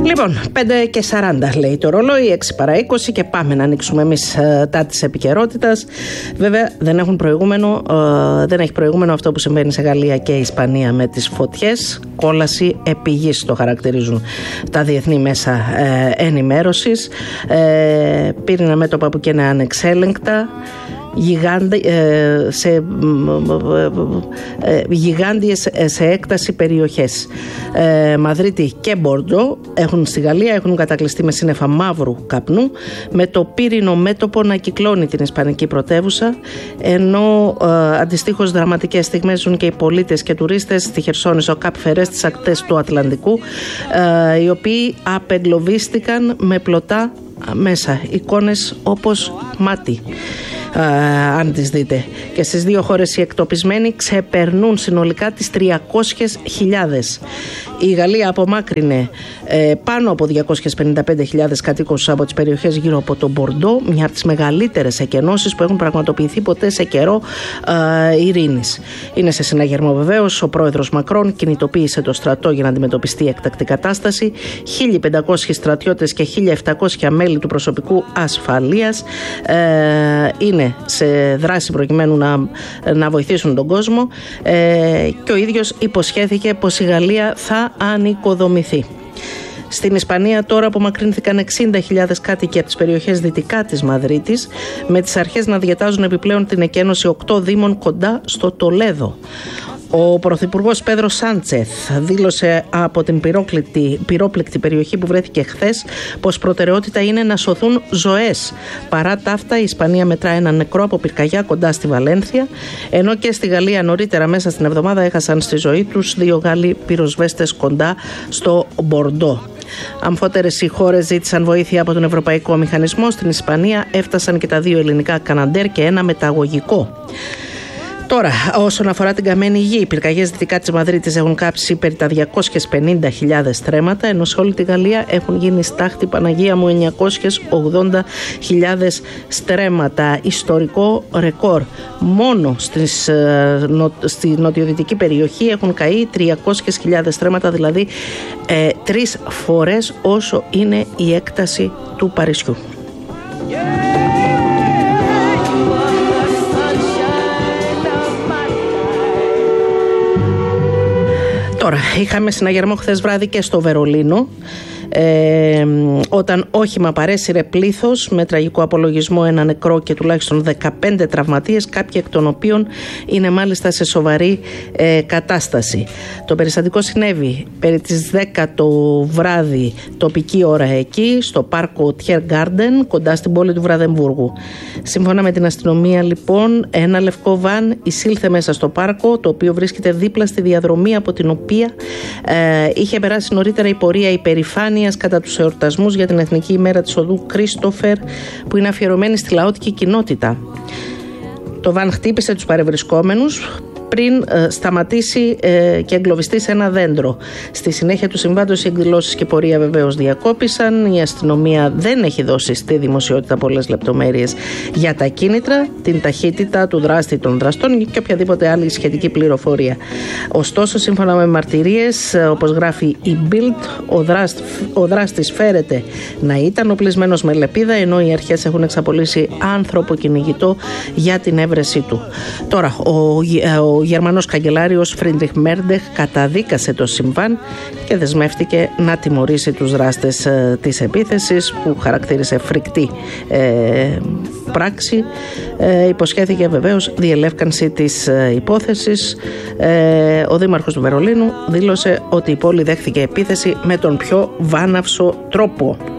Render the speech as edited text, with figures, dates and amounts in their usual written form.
Λοιπόν, 5:40 λέει το ρολόι, 6 παρά 20 και πάμε να ανοίξουμε εμείς τα της επικαιρότητας. Βέβαια δεν έχει προηγούμενο αυτό που συμβαίνει σε Γαλλία και Ισπανία με τις φωτιές. Κόλαση επί γης το χαρακτηρίζουν τα διεθνή μέσα ενημέρωσης. Πύρινα μέτωπα που και είναι ανεξέλεγκτα. Γιγάντιες σε έκταση περιοχές. Μαδρίτη και Μπορντό στη Γαλλία έχουν κατακλειστεί με σύννεφα μαύρου καπνού, με το πύρινο μέτωπο να κυκλώνει την ισπανική πρωτεύουσα, ενώ αντιστοίχως δραματικές στιγμές ζουν και οι πολίτες και τουρίστες στη Χερσόνησο, Καπ Φερέ, στις ακτές του Ατλαντικού, οι οποίοι απεγκλωβίστηκαν με πλωτά μέσα, εικόνες όπως μάτι. Αν τις δείτε, και στις δύο χώρες οι εκτοπισμένοι ξεπερνούν συνολικά τις 300.000. Η Γαλλία απομάκρυνε πάνω από 255.000 κατοίκους από τις περιοχές γύρω από τον Μπορντό, μια από τις μεγαλύτερες εκενώσεις που έχουν πραγματοποιηθεί ποτέ σε καιρό ειρήνης. Είναι σε συναγερμό βεβαίως. Ο πρόεδρος Μακρόν κινητοποίησε το στρατό για να αντιμετωπιστεί η έκτακτη κατάσταση. 1.500 στρατιώτες και 1.700 μέλη του προσωπικού ασφαλείας είναι σε δράση προκειμένου να βοηθήσουν τον κόσμο, και ο ίδιος υποσχέθηκε πως η Γαλλία θα ανοικοδομηθεί. Στην Ισπανία τώρα απομακρύνθηκαν 60.000 κάτοικοι από τις περιοχές δυτικά της Μαδρίτης, με τις αρχές να διατάζουν επιπλέον την εκένωση 8 δήμων κοντά στο Τολέδο. Ο πρωθυπουργός Πέδρο Σάντσεθ δήλωσε από την πυρόπληκτη περιοχή που βρέθηκε χθες πως προτεραιότητα είναι να σωθούν ζωές. Παρά τα αυτά, η Ισπανία μετρά έναν νεκρό από πυρκαγιά κοντά στη Βαλένθια, ενώ και στη Γαλλία νωρίτερα μέσα στην εβδομάδα έχασαν στη ζωή τους 2 Γάλλοι πυροσβέστες κοντά στο Μπορντό. Αμφότερες οι χώρες ζήτησαν βοήθεια από τον Ευρωπαϊκό Μηχανισμό. Στην Ισπανία έφτασαν και τα 2 ελληνικά καναντέρ και ένα μεταγωγικό. Τώρα, όσον αφορά την καμένη γη, οι πυρκαγιές δυτικά της Μαδρίτης έχουν κάψει περί τα 250.000 στρέμματα, ενώ σε όλη τη Γαλλία έχουν γίνει στάχτη, Παναγία μου, 980.000 στρέμματα. Ιστορικό ρεκόρ. Μόνο στη νοτιοδυτική περιοχή έχουν καεί 300.000 στρέμματα, δηλαδή 3 φορές όσο είναι η έκταση του Παρισιού. Τώρα, είχαμε συναγερμό χθες βράδυ και στο Βερολίνο, όταν όχημα παρέσυρε πλήθος με τραγικό απολογισμό, ένα νεκρό και τουλάχιστον 15 τραυματίες, κάποιοι εκ των οποίων είναι μάλιστα σε σοβαρή κατάσταση. Το περιστατικό συνέβη περί τις 10 το βράδυ τοπική ώρα εκεί, στο πάρκο Tiergarten, κοντά στην πόλη του Βραδεμβούργου. Σύμφωνα με την αστυνομία, λοιπόν, ένα λευκό βαν εισήλθε μέσα στο πάρκο, το οποίο βρίσκεται δίπλα στη διαδρομή από την οποία είχε περάσει νωρίτερα η πορεία υπερηφάνειας κατά τους εορτασμούς για την Εθνική ημέρα της οδού Κρίστοφερ, που είναι αφιερωμένη στη λαότικη κοινότητα. Το βαν χτύπησε τους παρευρισκόμενους πριν σταματήσει και εγκλωβιστεί σε ένα δέντρο. Στη συνέχεια του συμβάντος, οι εκδηλώσεις και πορεία βεβαίως διακόπησαν. Η αστυνομία δεν έχει δώσει στη δημοσιότητα πολλές λεπτομέρειες για τα κίνητρα, την ταχύτητα του δράστη, των δραστών και οποιαδήποτε άλλη σχετική πληροφορία. Ωστόσο, σύμφωνα με μαρτυρίες, όπως γράφει η Bild, ο δράστης φέρεται να ήταν οπλισμένος με λεπίδα, ενώ οι αρχές έχουν εξαπολύσει άνθρωπο κυνηγητό για την έβρεσή του. Τώρα, ο Γερμανός καγκελάριος Φρίντριχ Μέρντεχ καταδίκασε το συμβάν και δεσμεύτηκε να τιμωρήσει τους δράστες της επίθεσης, που χαρακτήρισε φρικτή πράξη. Υποσχέθηκε βεβαίως διελεύκανση της υπόθεσης. Ο δήμαρχος του Βερολίνου δήλωσε ότι η πόλη δέχθηκε επίθεση με τον πιο βάναυσο τρόπο.